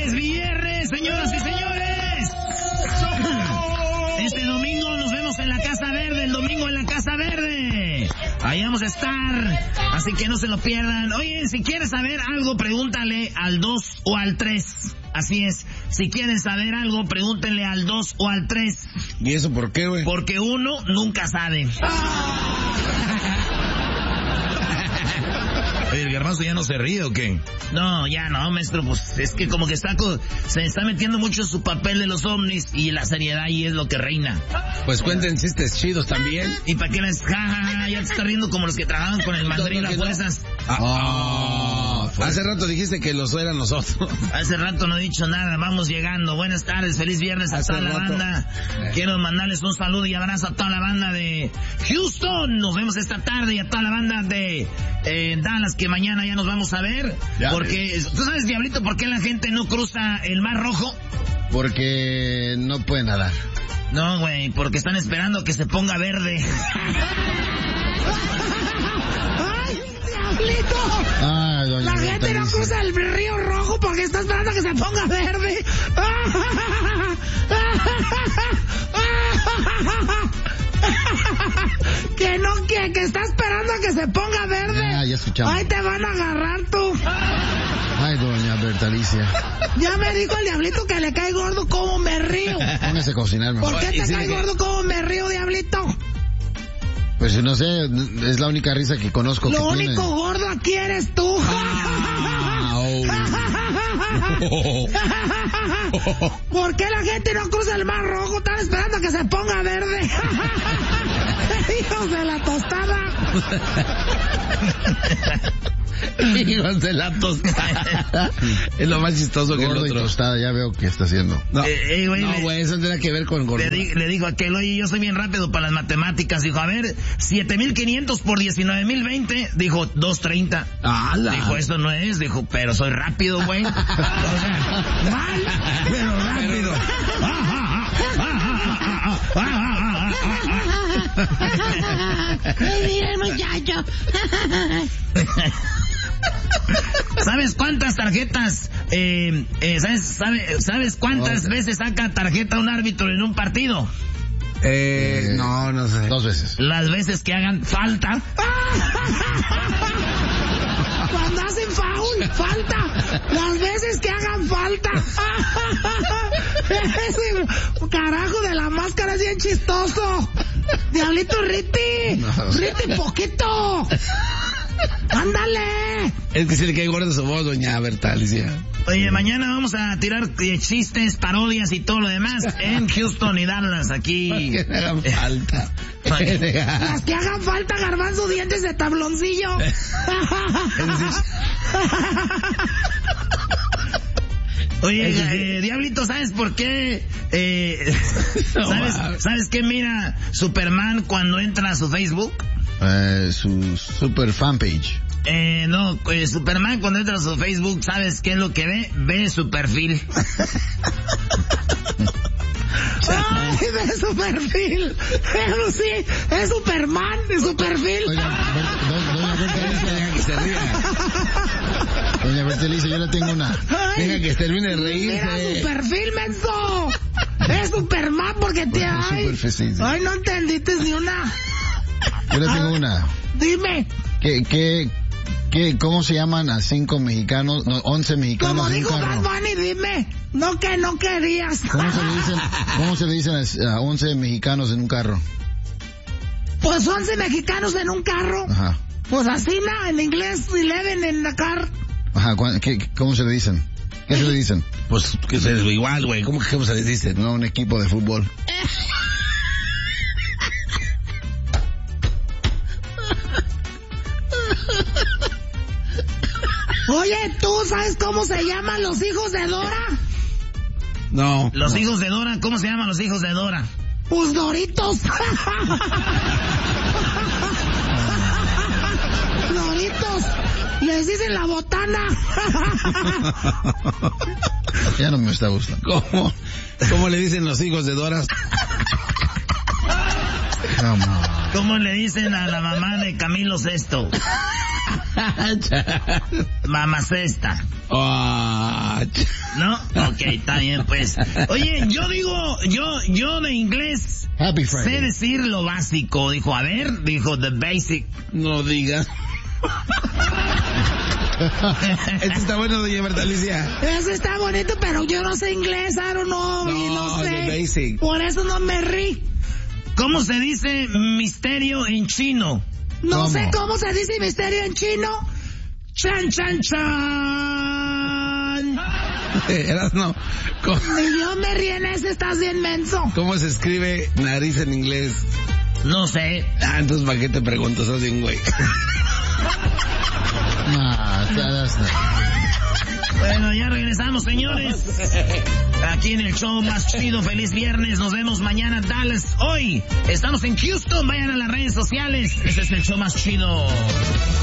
es viernes, señoras y señores. Este domingo nos vemos en la Casa Verde, el domingo en la Casa Verde. Ahí vamos a estar, así que no se lo pierdan. Oye, si quieres saber algo, pregúntale al 2 o al 3. Así es, si quieren saber algo, pregúntenle al 2 o al 3. ¿Y eso por qué, güey? Porque uno nunca sabe. Oye, ¿el Garbanzo ya no se ríe o qué? No, ya no, maestro, pues es que como que se está metiendo mucho su papel de los ovnis y la seriedad ahí es lo que reina. Pues cuenten chistes chidos también. ¿Y para qué les jajaja? Ya te está riendo como los que trabajaban con el mandril a fuerzas. Hace rato dijiste que los eran nosotros. Hace rato no he dicho nada, vamos llegando. Buenas tardes, feliz viernes a toda la banda. Quiero mandarles un saludo y abrazo a toda la banda de Houston. Nos vemos esta tarde y a toda la banda de Dallas, que mañana ya nos vamos a ver. Ya porque, ¿tú sabes, Diablito, por qué la gente no cruza el Mar Rojo? Porque no pueden nadar. No, güey, porque están esperando que se ponga verde. ¡Ay, Diablito! Ay, doña la gente no cruza el Río Rojo porque está esperando que se ponga verde. Que no, que está esperando a que se ponga verde. Ya escuchamos. Ay, te van a agarrar tú. Ay, doña Bertalicia. Ya me dijo el Diablito que le cae gordo como me río. Póngase a cocinar mejor. ¿Por qué te cae gordo como me río, Diablito? Pues no sé, es la única risa que conozco. Lo que único tiene. gordo aquí eres tú. ¿Por qué la gente no cruza el Mar Rojo? Están esperando a que se ponga verde. Hijos de la tostada. Hijos de la tostada. Es lo más chistoso que el otro. Y tostada, ya veo que está haciendo. No, güey, eso tiene que ver con gordo. Le digo a aquel, oye, yo soy bien rápido para las matemáticas. Dijo, a ver, 7,500 por 19,020. Dijo, 230. Dijo, eso no es. Dijo, pero soy rápido, güey. O sea, mal, pero rápido. Mira el muchacho. ¿Sabes cuántas tarjetas? ¿Sabes cuántas veces saca tarjeta un árbitro en un partido? No sé. 2 veces. Las veces que hagan falta. Cuando hacen foul, falta. Las veces que hagan falta. Ese carajo de la máscara es bien chistoso. Diablito, Riti. Riti, poquito. ¡Ándale! Es que se le cae gordo su voz, doña Bertalicia. Oye, mañana vamos a tirar chistes, parodias y todo lo demás en Houston y Dallas, aquí. Que me hagan falta. Las que hagan falta, Garbanzo, dientes de tabloncillo. Oye, Diablito, ¿sabes por qué? ¿Sabes qué mira Superman cuando entra a su Facebook? Su super fanpage. Superman cuando entra a su Facebook, ¿sabes qué es lo que ve? Ve su perfil. ¡Ay, ve su perfil! Pero sí, es Superman de su perfil. Oiga, doña Bertalicia, deja que se ría. Doña Bertalicia, yo le tengo una. Deja que termine de reírse. Mira su perfil, menso. Es Superman porque te hay. Ay, no entendiste ni una. Yo le tengo una. Dime. ¿Cómo se llaman a 5 mexicanos, no, 11 mexicanos Como en un dijo carro? Bad Bunny, dime. No, que no querías. ¿Cómo se le dicen a 11 mexicanos en un carro? Pues 11 mexicanos en un carro. Ajá. Pues así, ¿no? En inglés, 11 en la car. Ajá, ¿cómo se le dicen? ¿Qué se le dicen? Pues que se igual, güey. ¿Cómo se le dice? No, un equipo de fútbol. Oye, ¿tú sabes cómo se llaman los hijos de Dora? No. Los hijos de Dora, ¿cómo se llaman los hijos de Dora? Pues Doritos. Doritos. Les dicen la botana. Ya no me está gustando. ¿Cómo le dicen los hijos de Dora? ¿Cómo le dicen a la mamá de Camilo Sesto? Mamá Cesta. Oh, ¿No? está bien, pues. Oye, yo digo, yo de inglés Happy sé Friday. decir lo básico. Dijo, the basic. No digas. Este está bueno, doña Marta Alicia. Eso está bonito, pero yo no sé inglés, I don't know, y no sé. The basic. Por eso no me rí. ¿Cómo se dice misterio en chino? No ¿Cómo? sé cómo se dice misterio en chino. Chan, chan, chan. No. Y yo me ríe en ese, estás bien menso. ¿Cómo se escribe nariz en inglés? No sé. Entonces, ¿para qué te pregunto? Sos bien güey. Bueno, ya regresamos, señores. Aquí en el show más chido. Feliz viernes. Nos vemos mañana, Dallas. Hoy estamos en Houston. Vayan a las redes sociales. Este es el show más chido.